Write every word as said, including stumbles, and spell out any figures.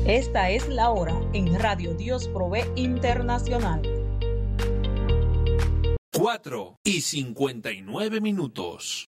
Esta es la hora en Radio Dios Provee Internacional. cuatro y cincuenta y nueve minutos.